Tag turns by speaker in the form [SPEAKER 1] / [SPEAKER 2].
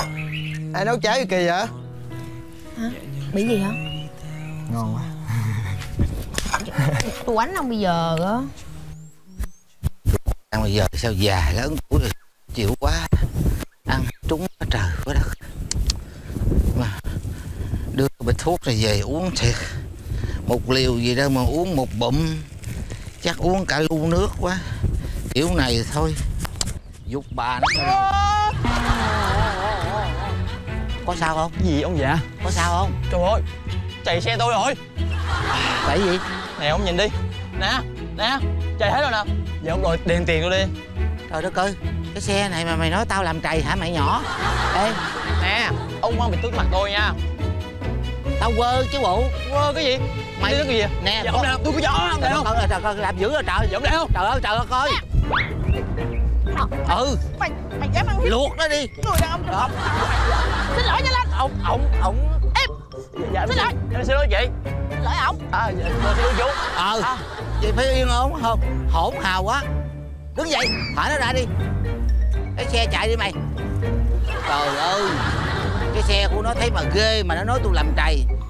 [SPEAKER 1] Ai nấu cháo gì kỳ vậy?
[SPEAKER 2] Hả? Bị gì hả?
[SPEAKER 1] Ngon quá.
[SPEAKER 2] Tôi quánh ông bây giờ á.
[SPEAKER 3] Ăn bây giờ sao già lớn tuổi rồi, chịu quá. Ăn trúng quá trời quá đất. Mà đưa bịch thuốc này về uống thiệt. Một liều gì đâu mà uống một bụm, chắc uống cả lu nước quá. Kiểu này thôi giục bà nó. Có sao không?
[SPEAKER 4] Cái gì ông già?
[SPEAKER 3] Có sao không?
[SPEAKER 4] Trời ơi, chạy xe tôi rồi.
[SPEAKER 3] Tại gì?
[SPEAKER 4] Nè ông nhìn đi. Nè, nè, chạy hết rồi nè. Giờ ông đòi đền tiền tôi đi.
[SPEAKER 3] Trời đất ơi, cái xe này mà mày nói tao làm trầy hả mày nhỏ? Ê,
[SPEAKER 4] Nè, ông không bị tước mặt tôi nha.
[SPEAKER 3] tao quơ chứ bộ.
[SPEAKER 4] Quơ cái gì?
[SPEAKER 3] Mày
[SPEAKER 4] Đi cái gì?
[SPEAKER 3] nè,
[SPEAKER 4] Dạ, ông nào tôi có gió không
[SPEAKER 3] trời
[SPEAKER 4] đâu.
[SPEAKER 3] ơi, trời ơi, làm dữ rồi trời.
[SPEAKER 4] Dạ, ông nào?
[SPEAKER 3] Trời ơi, trời ơi coi. Ừ,
[SPEAKER 2] Mày dám ăn hiếp
[SPEAKER 3] luộc nó đi.
[SPEAKER 2] người đàn ông đó. Xin lỗi nha Linh.
[SPEAKER 3] Ông
[SPEAKER 2] Em
[SPEAKER 4] Dạ,
[SPEAKER 2] xin lỗi.
[SPEAKER 4] Em xin lỗi chị.
[SPEAKER 2] Xin lỗi ổng.
[SPEAKER 4] À, dạ, tôi xin lỗi chú.
[SPEAKER 3] chị phải yên ổn không? Hỗn hào quá. Đứng dậy, thả nó ra đi. Cái xe chạy đi mày. Trời ơi, cái xe của nó thấy mà ghê mà nó nói tôi làm trầy.